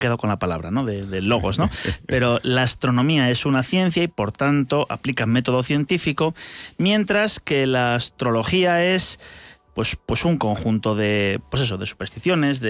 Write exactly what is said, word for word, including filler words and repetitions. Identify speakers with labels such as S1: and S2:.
S1: quedo con la palabra, ¿no? De, de logos, ¿no? Pero la astronomía es una ciencia y, por tanto, aplica método científico, mientras que la astrología es, pues, pues un conjunto de, pues eso, de supersticiones, de